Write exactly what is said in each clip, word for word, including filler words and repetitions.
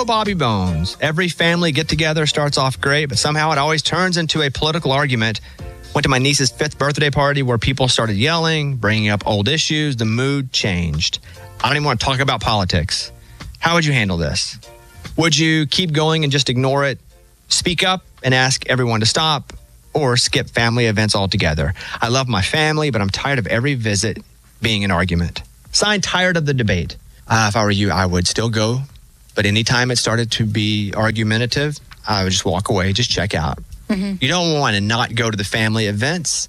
know Bobby Bones. Every family get-together starts off great, but somehow it always turns into a political argument. Went to my niece's fifth birthday party where people started yelling, bringing up old issues. The mood changed. I don't even want to talk about politics. How would you handle this? Would you keep going and just ignore it, speak up and ask everyone to stop, or skip family events altogether? I love my family, but I'm tired of every visit being an argument. Signed, tired of the debate. Uh, if I were you, I would still go. But anytime it started to be argumentative, I would just walk away, just check out. Mm-hmm. You don't want to not go to the family events.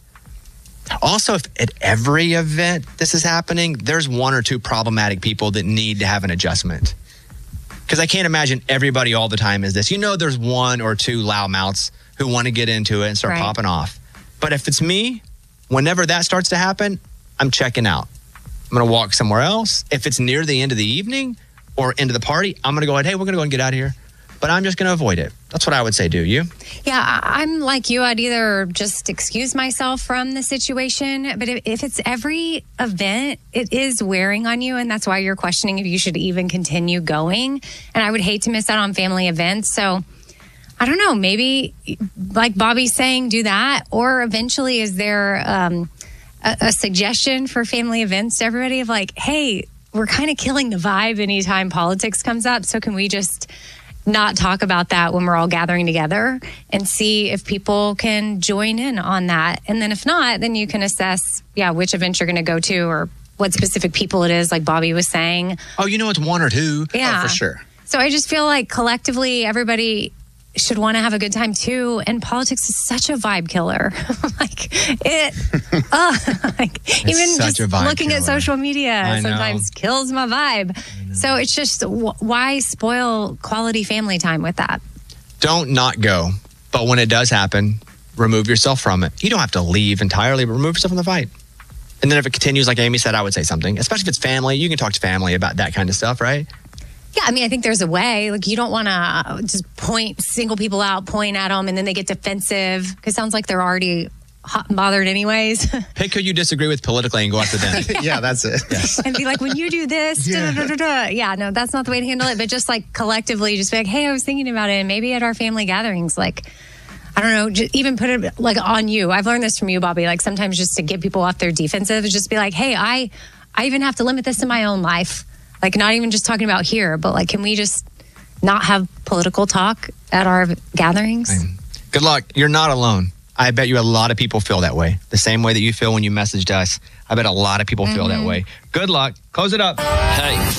Also, if at every event this is happening, there's one or two problematic people that need to have an adjustment. Because I can't imagine everybody all the time is this. You know, there's one or two loudmouths who want to get into it and start right. popping off. But if it's me, whenever that starts to happen, I'm checking out. I'm going to walk somewhere else. If it's near the end of the evening or into the party, I'm going to go ahead, hey, we're going to go and get out of here. But I'm just going to avoid it. That's what I would say. Do you? Yeah, I'm like you. I'd either just excuse myself from the situation. But if, if it's every event, it is wearing on you. And that's why you're questioning if you should even continue going. And I would hate to miss out on family events. So I don't know. Maybe like Bobby's saying, do that. Or eventually is there um, a, a suggestion for family events to everybody of like, hey, we're kind of killing the vibe anytime politics comes up. So can we just not talk about that when we're all gathering together and see if people can join in on that. And then if not, then you can assess, yeah, which event you're going to go to or what specific people it is, like Bobby was saying. Oh, you know, it's one or two. Yeah. Oh, for sure. So I just feel like collectively everybody should want to have a good time too. And politics is such a vibe killer. like it, uh, like even just looking killer. at social media I sometimes know. kills my vibe. So it's just, why spoil quality family time with that? Don't not go. But when it does happen, remove yourself from it. You don't have to leave entirely, but remove yourself from the fight. And then if it continues, like Amy said, I would say something, especially if it's family. You can talk to family about that kind of stuff, right? Yeah, I mean, I think there's a way. Like, you don't want to just point, single people out, point at them, and then they get defensive. Because it sounds like they're already hot and bothered anyways. Pick who you disagree with politically and go after them. Yeah, that's it. Yes. And be like, when you do this, yeah. Da, da, da, da. yeah, no, that's not the way to handle it. But just like collectively, just be like, hey, I was thinking about it. And maybe at our family gatherings, like, I don't know, just even put it like on you. I've learned this from you, Bobby. Like sometimes just to get people off their defensive, is just be like, hey, I, I even have to limit this in my own life. Like not even just talking about here, but like, can we just not have political talk at our gatherings? Good luck. You're not alone. I bet you a lot of people feel that way. The same way that you feel when you messaged us. I bet a lot of people feel mm-hmm. that way. Good luck. Close it up. Hey.